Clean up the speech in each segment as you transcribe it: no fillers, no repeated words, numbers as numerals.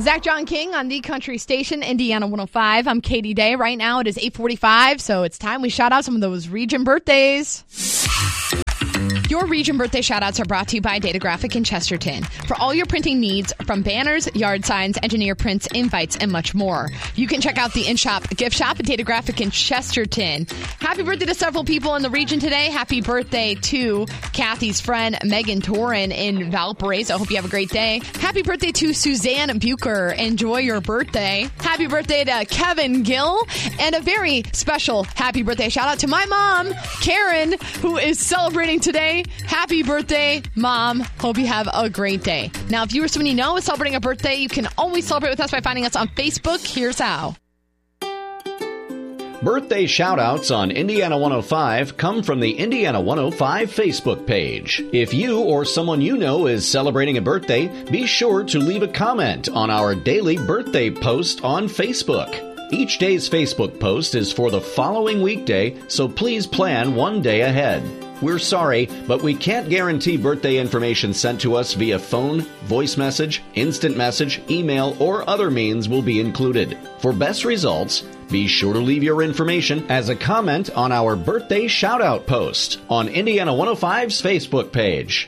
Zach John King on the Country Station, Indiana 105. I'm Katie Day. Right now it is 8:45, so it's time we shout out some of those region birthdays. Your region birthday shoutouts are brought to you by Data Graphic in Chesterton. For all your printing needs, from banners, yard signs, engineer prints, invites, and much more. You can check out the in-shop gift shop at Data Graphic in Chesterton. Happy birthday to several people in the region today. Happy birthday to Kathy's friend Megan Torin in Valparaiso. I hope you have a great day. Happy birthday to Suzanne Bucher. Enjoy your birthday. Happy birthday to Kevin Gill. And a very special happy birthday shout out to my mom, Karen, who is celebrating today. Happy birthday, Mom. Hope you have a great day. Now, if you or someone you know is celebrating a birthday, you can always celebrate with us by finding us on Facebook. Here's how. Birthday shout-outs on Indiana 105 come from the Indiana 105 Facebook page. If you or someone you know is celebrating a birthday, be sure to leave a comment on our daily birthday post on Facebook. Each day's Facebook post is for the following weekday, so please plan one day ahead. We're sorry, but we can't guarantee birthday information sent to us via phone, voice message, instant message, email, or other means will be included. For best results, be sure to leave your information as a comment on our birthday shout-out post on Indiana 105's Facebook page.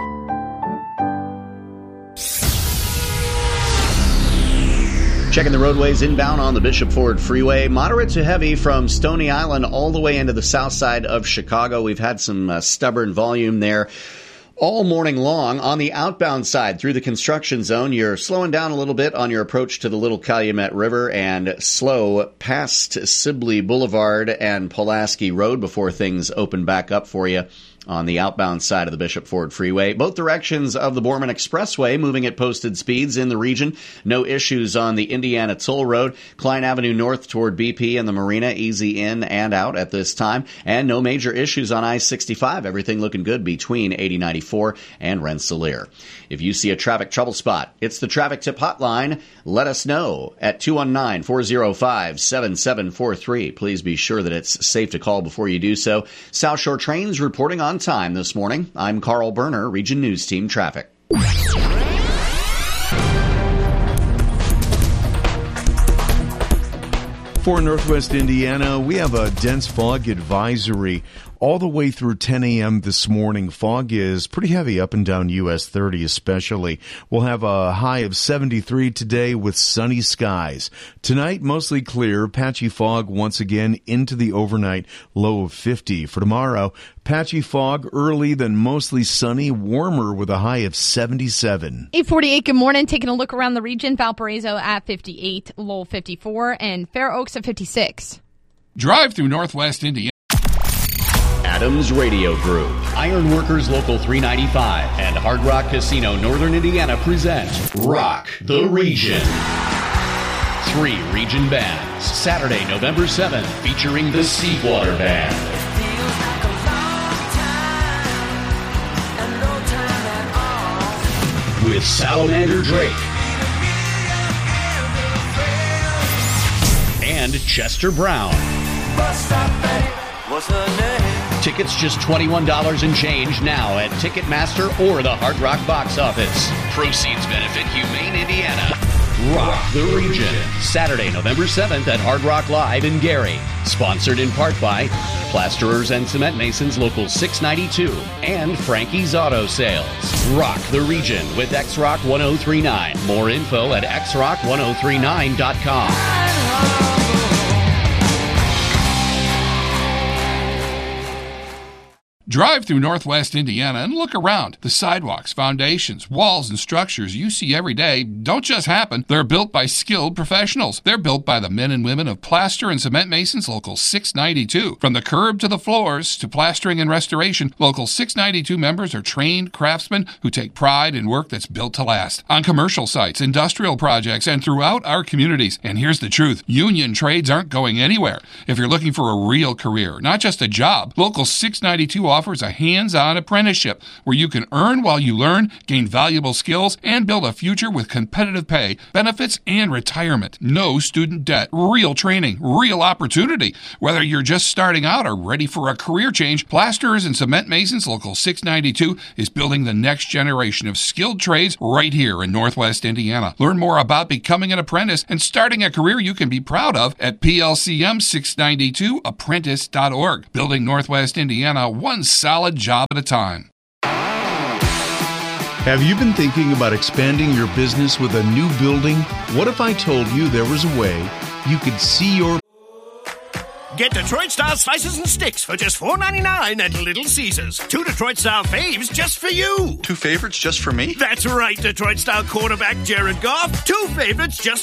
Checking the roadways inbound on the Bishop Ford Freeway. Moderate to heavy from Stony Island all the way into the south side of Chicago. We've had some stubborn volume there all morning long. On the outbound side through the construction zone, you're slowing down a little bit on your approach to the Little Calumet River and slow past Sibley Boulevard and Pulaski Road before things open back up for you on the outbound side of the Bishop Ford Freeway. Both directions of the Borman Expressway moving at posted speeds in the region. No issues on the Indiana Toll Road. Klein Avenue North toward BP and the Marina, easy in and out at this time. And no major issues on I-65. Everything looking good between 8094 and Rensselaer. If you see a traffic trouble spot, it's the Traffic Tip Hotline. Let us know at 219-405-7743. Please be sure that it's safe to call before you do so. South Shore Trains reporting on time this morning. I'm Carl Berner, Region News Team Traffic. For Northwest Indiana, we have a dense fog advisory all the way through 10 a.m. this morning. Fog is pretty heavy up and down US 30 especially. We'll have a high of 73 today with sunny skies. Tonight, mostly clear, patchy fog once again into the overnight low of 50. For tomorrow, patchy fog early, then mostly sunny, warmer with a high of 77. 8:48, good morning. Taking a look around the region, Valparaiso at 58, Lowell 54, and Fair Oaks at 56. Drive through Northwest Indiana. Adams Radio Group, Ironworkers Local 395, and Hard Rock Casino Northern Indiana present Rock the Region. 3 region bands. Saturday, November 7th, featuring the Seawater Band. With Salamander Drake. And Chester Brown. What's her name? Tickets just $21 and change now at Ticketmaster or the Hard Rock box office. Proceeds benefit Humane Indiana. Rock the Region. Saturday, November 7th at Hard Rock Live in Gary. Sponsored in part by Plasterers and Cement Masons Local 692 and Frankie's Auto Sales. Rock the Region with X-Rock 1039. More info at xrock1039.com. Drive through Northwest Indiana and look around. The sidewalks, foundations, walls, and structures you see every day don't just happen. They're built by skilled professionals. They're built by the men and women of Plaster and Cement Masons Local 692. From the curb to the floors to plastering and restoration, Local 692 members are trained craftsmen who take pride in work that's built to last. On commercial sites, industrial projects, and throughout our communities. And here's the truth. Union trades aren't going anywhere. If you're looking for a real career, not just a job, Local 692 offers a hands-on apprenticeship where you can earn while you learn, gain valuable skills, and build a future with competitive pay, benefits, and retirement. No student debt, real training, real opportunity. Whether you're just starting out or ready for a career change, Plasterers and Cement Masons Local 692 is building the next generation of skilled trades right here in Northwest Indiana. Learn more about becoming an apprentice and starting a career you can be proud of at plcm692apprentice.org. Building Northwest Indiana one solid job at a time. Have you been thinking about expanding your business with a new building? What if I told you there was a way you could see your... Get Detroit-style slices and sticks for just $4.99 at Little Caesars. 2 Detroit-style faves just for you. 2 favorites just for me? That's right, Detroit-style quarterback Jared Goff. 2 favorites just